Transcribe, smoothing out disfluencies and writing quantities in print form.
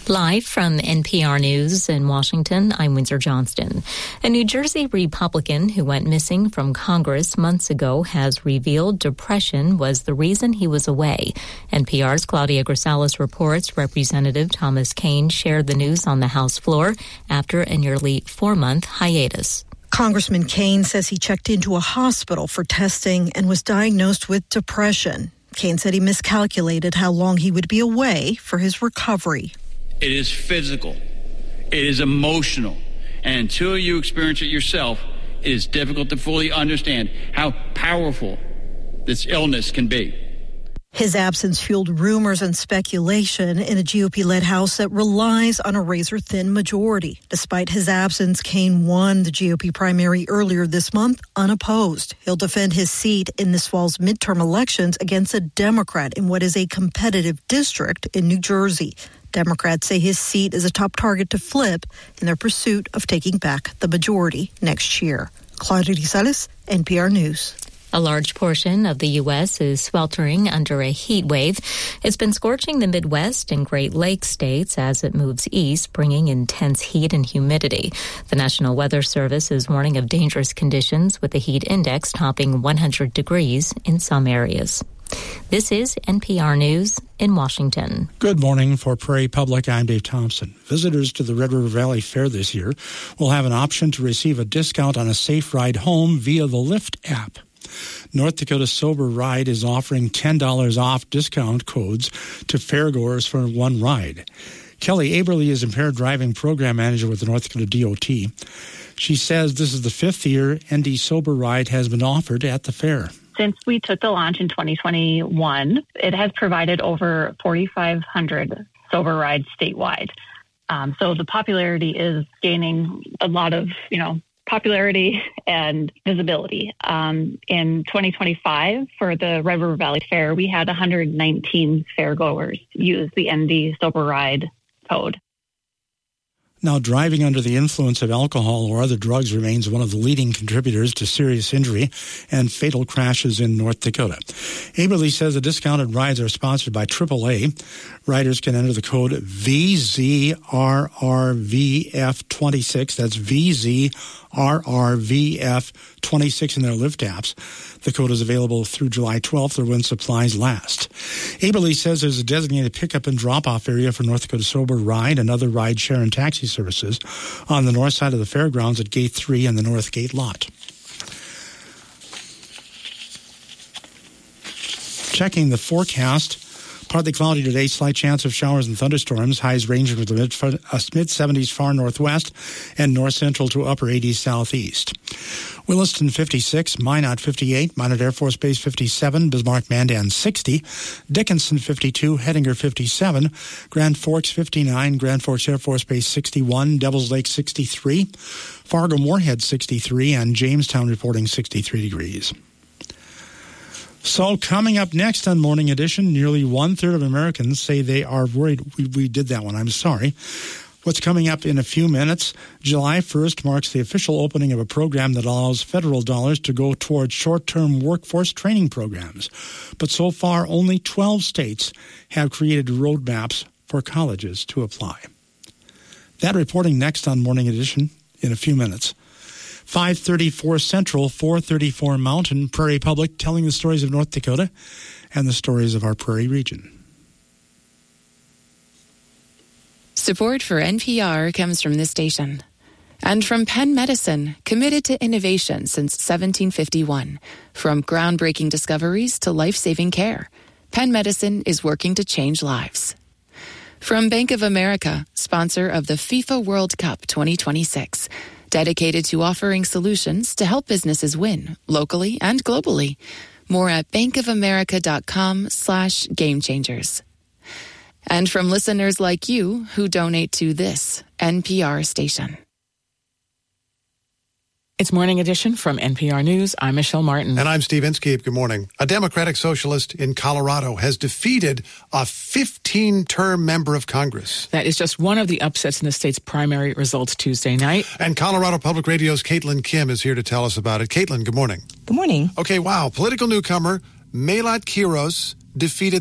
Live from NPR News in Washington, I'm Windsor Johnston. A New Jersey Republican who went missing from Congress months ago has revealed depression was the reason he was away. NPR's Claudia Grisales reports Representative Thomas Kean shared the news on the House floor after a nearly 4-month hiatus. Congressman Kean says he checked into a hospital for testing and was diagnosed with depression. Kean said he miscalculated how long he would be away for his recovery. It is physical. It is emotional. And until you experience it yourself, it is difficult to fully understand how powerful this illness can be. His absence fueled rumors and speculation in a GOP-led House that relies on a razor-thin majority. Despite his absence, Kean won the GOP primary earlier this month unopposed. He'll defend his seat in this fall's midterm elections against a Democrat in what is a competitive district in New Jersey. Democrats say his seat is a top target to flip in their pursuit of taking back the majority next year. Claudia Grisales, NPR News. A large portion of the U.S. is sweltering under a heat wave. It's been scorching the Midwest and Great Lakes states as it moves east, bringing intense heat and humidity. The National Weather Service is warning of dangerous conditions with the heat index topping 100 degrees in some areas. This is NPR News in Washington. Good morning. For Prairie Public, I'm Dave Thompson. Visitors to the Red River Valley Fair this year will have an option to receive a discount on a safe ride home via the Lyft app. North Dakota Sober Ride is offering $10 off discount codes to fairgoers for one ride. Kelly Aberle is Impaired Driving Program Manager with the North Dakota DOT. She says this is the 5th year ND Sober Ride has been offered at the fair. Since we took the launch in 2021, it has provided over 4,500 sober rides statewide. So the popularity is gaining a lot of, popularity and visibility. In 2025, for the Red River Valley Fair, we had 119 fairgoers use the ND Sober Ride code. Now, driving under the influence of alcohol or other drugs remains one of the leading contributors to serious injury and fatal crashes in North Dakota. Aberle says the discounted rides are sponsored by AAA. Riders can enter the code VZRRVF26. That's VZRRVF26 in their Lyft apps. The code is available through July 12th or when supplies last. Aberle says there's a designated pickup and drop-off area for North Dakota Sober Ride and other ride share and taxi services on the north side of the fairgrounds at Gate 3 and the North Gate lot. Checking the forecast. Partly cloudy today, slight chance of showers and thunderstorms. Highs ranging from the mid-70s far northwest and north central to upper 80s southeast. Williston 56, Minot 58, Minot Air Force Base 57, Bismarck-Mandan 60, Dickinson 52, Hettinger 57, Grand Forks 59, Grand Forks Air Force Base 61, Devils Lake 63, Fargo-Moorhead 63, and Jamestown reporting 63 degrees. So coming up next on Morning Edition, nearly 1/3 of Americans say they are worried. We did that one. I'm sorry. What's coming up in a few minutes, July 1st marks the official opening of a program that allows federal dollars to go towards short-term workforce training programs. But so far, only 12 states have created roadmaps for colleges to apply. That reporting next on Morning Edition in a few minutes. 534 Central, 434 Mountain, Prairie Public, telling the stories of North Dakota and the stories of our Prairie region. Support for NPR comes from this station and from Penn Medicine, committed to innovation since 1751. From groundbreaking discoveries to life-saving care, Penn Medicine is working to change lives. From Bank of America, sponsor of the FIFA World Cup 2026, dedicated to offering solutions to help businesses win locally and globally. More at bankofamerica.com/gamechangers. And from listeners like you who donate to this NPR station. It's Morning Edition from NPR News. I'm Michelle Martin. And I'm Steve Inskeep. Good morning. A Democratic socialist in Colorado has defeated a 15-term member of Congress. That is just one of the upsets in the state's primary results Tuesday night. And Colorado Public Radio's Caitlin Kim is here to tell us about it. Caitlin, good morning. Good morning. Okay, wow. Political newcomer Melat Quiros defeated